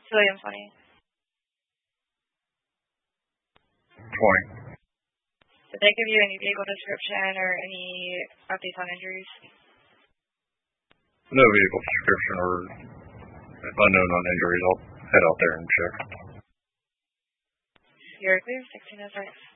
William 20. 20. Did they give you any vehicle description or any updates on injuries? No vehicle description or unknown on injuries. I'll head out there and check. You're clear. 1606.